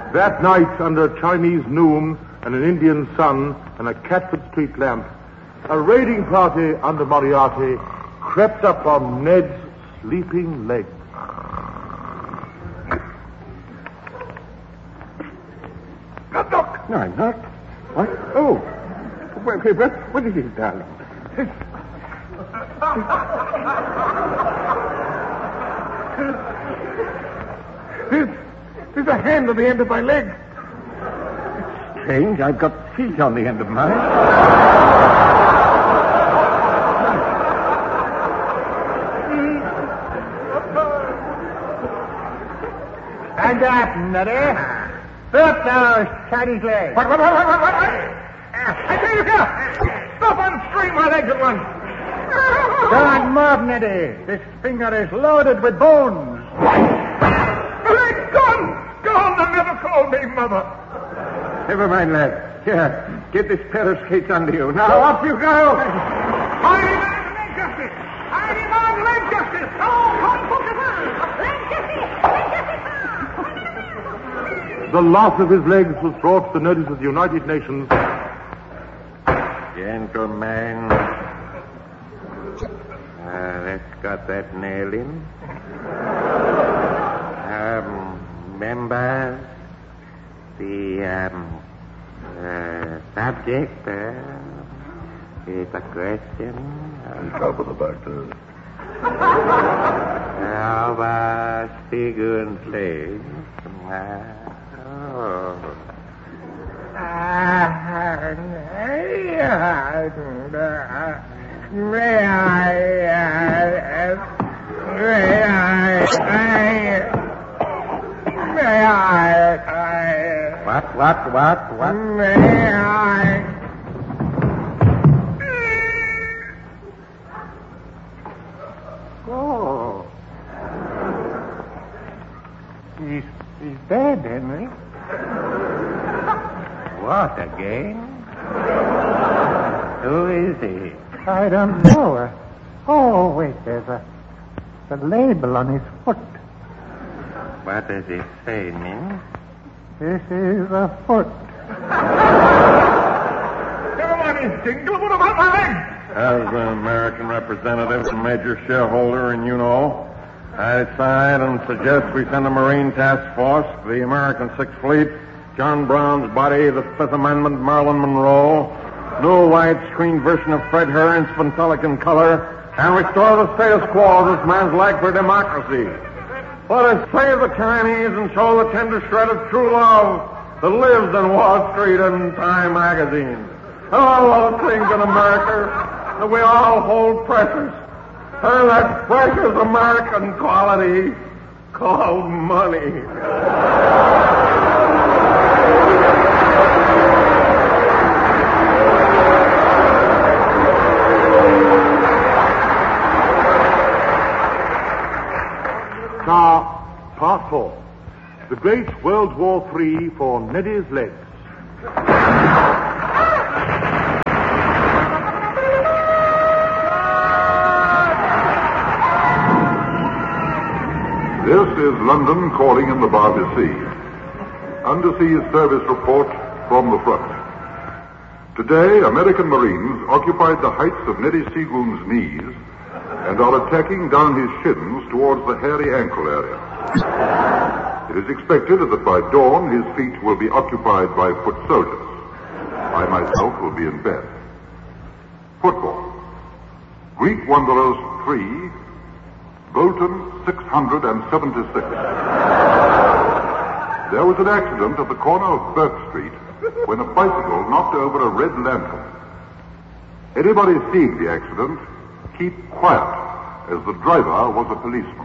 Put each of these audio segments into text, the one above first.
That night, under a Chinese noon and an Indian sun and a Catford Street lamp, a raiding party under Moriarty crept up on Ned's sleeping legs. Look! No, I'm not. What? Oh. What is it, darling? There's a hand on the end of my leg. It's strange. I've got feet on the end of mine. Stand up, Neddy. Stop those Chinese legs. What? I tell you, stop unscrewing my legs at once. Don't move, Neddy. This finger is loaded with bones. The leg's gone! Gone! They'll never call me Mother. Never mind, lad. Here, get this pair of skates under you. Now, off you go. Hide him on leg justice! Hide him on leg justice! The loss of his legs was brought to the notice of the United Nations. Gentlemen, let's got that nail in. Members, the subject is a question Top of the back there. of Stigund's legs. What? May I? Oh. He's dead, Henry. What again? Who is he? I don't know. Oh, wait, there's a label on his foot. What does it say, Min? This is a foot. Never mind his jingle. What about my leg? As an American representative and major shareholder, and you know, I decide and suggest we send a Marine task force to the American Sixth Fleet, John Brown's body, the Fifth Amendment, Marilyn Monroe, new widescreen version of Fred Herring's Pantelican color, and restore the status quo of this man's leg for democracy. Let us save the Chinese and show the tender shred of true love that lives in Wall Street and Time magazine. And all those things in America that we all hold precious. And that precious American quality called money. Part 4. The Great World War III for Neddy's legs. This is London calling in the Barty Sea. Undersea service report from the front. Today, American Marines occupied the heights of Neddy Seagoon's knees and are attacking down his shins towards the hairy ankle area. It is expected that by dawn his feet will be occupied by foot soldiers. I myself will be in bed. Football. Greek Wanderers 3, Bolton 676. There was an accident at the corner of Burke Street when a bicycle knocked over a red lantern. Anybody seeing the accident, keep quiet, as the driver was a policeman.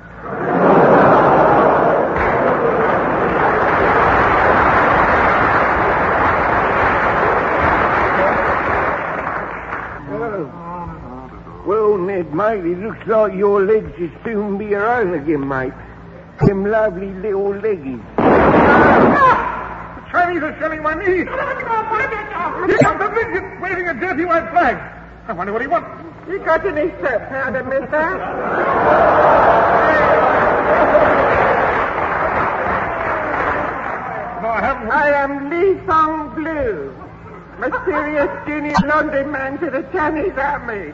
Well, Ned, mate, it looks like your legs will soon be your own again, mate. Them lovely little leggies. The Chinese are shelling my knees. Here comes the midget waving a dirty white flag. I wonder what he wants. You got any soap powder, mister? Song Blue. Mysterious skinny blondie man to the Chinese army.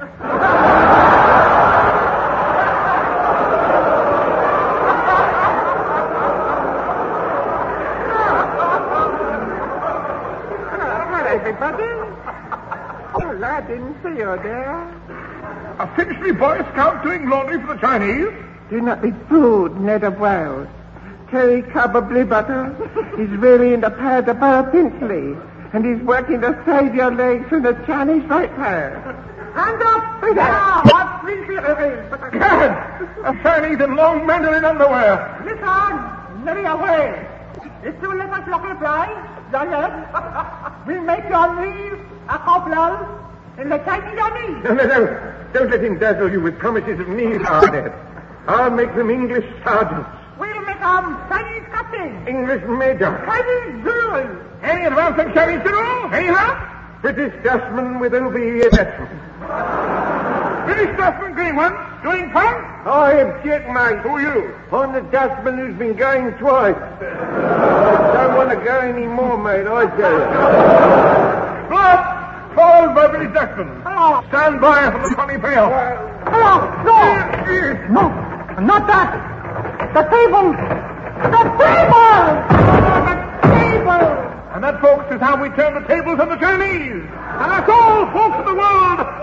Hello, everybody. Well, I didn't see you there. A Finchley Boy Scout doing laundry for the Chinese? Do not be fooled, Ned of Wales. Terry Cobb of Blue Butter is really in the pad of Burr Finchley, and he's working to save your legs from the Chinese right hand. Hand up! Now, what Finchley is? Gad! A Chinese in long Mandarin underwear. Listen, let me away. If you let us local fly, Giant, we'll make your knees a couple in the Chinese army. No. Don't let him dazzle you with promises of knees, Ned. I'll make them English sergeants. We'll make them Chinese captains. English major. Chinese generals. Any advance on Chinese general? Any help? British dustman with OBE attachment. British dustman going once, going twice? I object, mate. Who are you? I'm the dustman who's been going twice. Don't want to go any more, mate, I tell you. Blood! Followed by British dustman. Hello. Stand by for the funny pail. Hello. No, not that. The table. The table. The table. And that, folks, is how we turn the tables on the Chinese. And that's all, folks of the world.